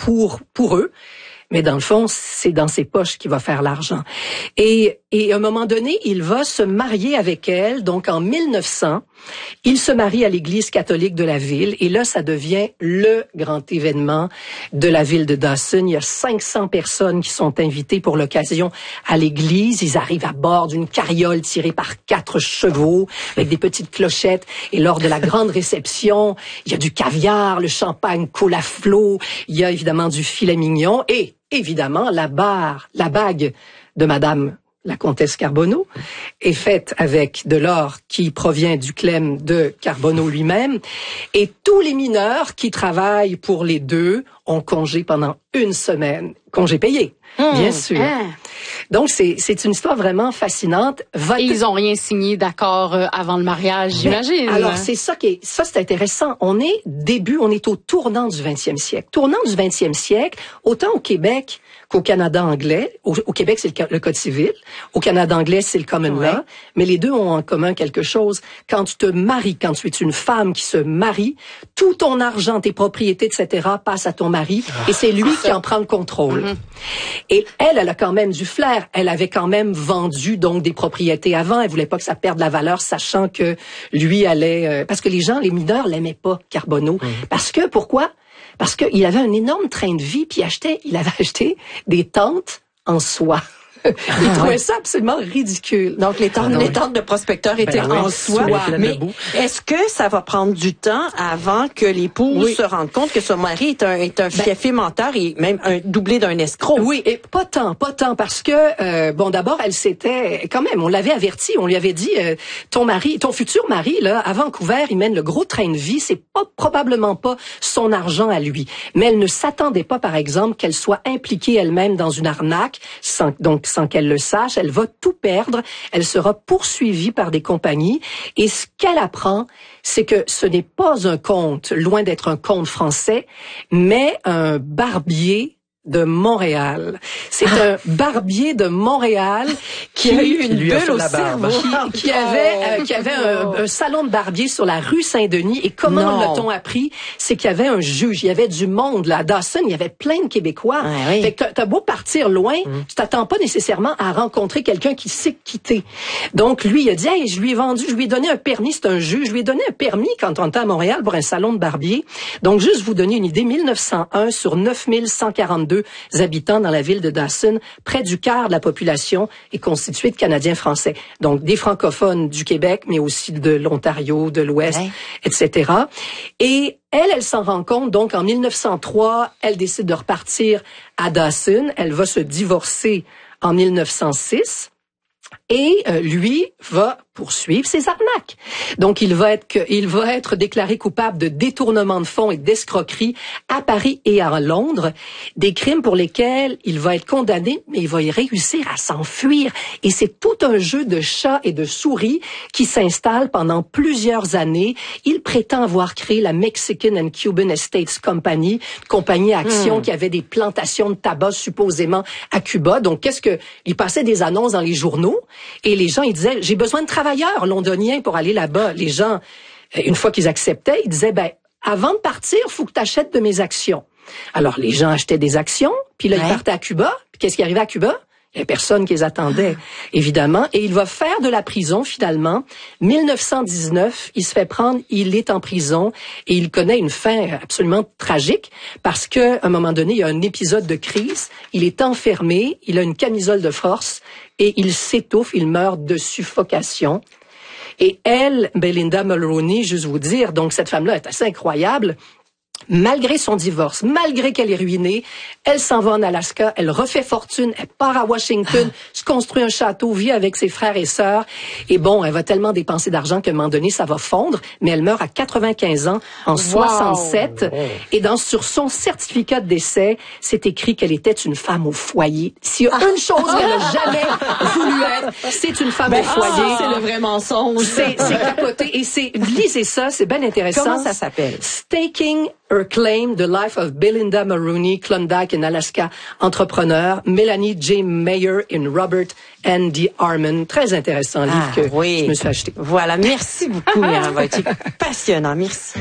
pour eux. Mais dans le fond, c'est dans ses poches qu'il va faire l'argent. Et à un moment donné, il va se marier avec elle. Donc, en 1900, il se marie à l'église catholique de la ville. Et là, ça devient le grand événement de la ville de Dawson. Il y a 500 personnes qui sont invitées pour l'occasion à l'église. Ils arrivent à bord d'une carriole tirée par 4 chevaux avec des petites clochettes. Et lors de la grande réception, il y a du caviar, le champagne coule à flot. Il y a évidemment du filet mignon et évidemment, la bague de Madame la comtesse Carbonneau est faite avec de l'or qui provient du clem de Carbonneau lui-même. Et tous les mineurs qui travaillent pour les deux ont congé pendant 1 semaine. Congé payé, bien sûr. Donc, c'est une histoire vraiment fascinante. Et ils ont rien signé d'accord avant le mariage, j'imagine. Alors, c'est intéressant. On est au tournant du 20e siècle. Tournant du 20e siècle, autant au Québec qu'au Canada anglais. Au Québec, c'est le Code civil. Au Canada anglais, c'est le Common Law. Mais les deux ont en commun quelque chose. Quand tu te maries, quand tu es une femme qui se marie, tout ton argent, tes propriétés, etc., passe à ton mari. Et c'est lui qui en prend le contrôle. Et elle a quand même du flair. Elle avait quand même vendu donc des propriétés avant. Elle voulait pas que ça perde la valeur, sachant que lui allait... parce que les mineurs l'aimaient pas, Carbonneau. Pourquoi? Parce qu'il avait un énorme train de vie, puis il avait acheté des tentes en soie. Il trouvait ça absolument ridicule. Donc, les tentes de prospecteurs étaient en soie. Mais est-ce que ça va prendre du temps avant que l'épouse se rende compte que son mari est un fiefé menteur et même un doublé d'un escroc? Oui, et pas tant, parce que, d'abord, elle s'était, quand même, on l'avait averti, on lui avait dit, ton futur mari, là, à Vancouver, il mène le gros train de vie, c'est probablement pas son argent à lui. Mais elle ne s'attendait pas, par exemple, qu'elle soit impliquée elle-même dans une arnaque, sans qu'elle le sache, elle va tout perdre, elle sera poursuivie par des compagnies, et ce qu'elle apprend, c'est que ce n'est pas un conte, loin d'être un conte français, mais un barbier de Montréal. C'est un barbier de Montréal qui a eu une bulle au cerveau, qui avait un salon de barbier sur la rue Saint-Denis. Et comment l'a-t-on appris? C'est qu'il y avait un juge, il y avait du monde là. À Dawson, il y avait plein de Québécois. Fait que t'as beau partir loin, tu t'attends pas nécessairement à rencontrer quelqu'un qui sait quitter. Donc lui, il a dit, hey, je lui ai donné un permis, c'est un juge, je lui ai donné un permis quand on était à Montréal pour un salon de barbier. Donc juste vous donner une idée, 1901 sur 9142 habitants dans la ville de Dawson, près du quart de la population est constituée de Canadiens français. Donc, des francophones du Québec, mais aussi de l'Ontario, de l'Ouest, etc. Et elle s'en rend compte. Donc, en 1903, elle décide de repartir à Dawson. Elle va se divorcer en 1906. Et lui va poursuivre ses arnaques. Donc, il va être déclaré coupable de détournement de fonds et d'escroquerie à Paris et à Londres, des crimes pour lesquels il va être condamné, mais il va y réussir à s'enfuir. Et c'est tout un jeu de chat et de souris qui s'installe pendant plusieurs années. Il prétend avoir créé la Mexican and Cuban Estates Company, compagnie à action qui avait des plantations de tabac supposément à Cuba. Donc, il passait des annonces dans les journaux et les gens, ils disaient, j'ai besoin de travailleurs londoniens pour aller là-bas. Les gens, une fois qu'ils acceptaient, ils disaient, avant de partir, faut que tu achètes de mes actions. Alors, les gens achetaient des actions, puis là, ils partaient à Cuba. Puis qu'est-ce qui arrivait à Cuba? Il n'y avait personne qui les attendait, évidemment. Et il va faire de la prison, finalement. 1919, il se fait prendre, il est en prison et il connaît une fin absolument tragique parce que, à un moment donné, il y a un épisode de crise. Il est enfermé, il a une camisole de force et il s'étouffe, il meurt de suffocation. Et elle, Belinda Mulroney, juste vous dire, donc cette femme-là est assez incroyable. Malgré son divorce, malgré qu'elle est ruinée, elle s'en va en Alaska, elle refait fortune, elle part à Washington, se construit un château, vit avec ses frères et sœurs. Et bon, elle va tellement dépenser d'argent qu'à un moment donné, ça va fondre, mais elle meurt à 95 ans en 67. Et sur son certificat de décès, c'est écrit qu'elle était une femme au foyer. S'il y a une chose qu'elle n'a jamais voulu être, c'est une femme au foyer. C'est le vrai mensonge. C'est capoté. Et lisez ça, c'est bien intéressant. Comment ça s'appelle? Staking Her Claim, The Life of Belinda Mulroney, Klondike in Alaska, entrepreneur, Melanie J. Mayer in Robert Andy Harmon. Très intéressant livre que je me suis acheté. Voilà, merci beaucoup, Myriam Wojcik. Passionnant, merci.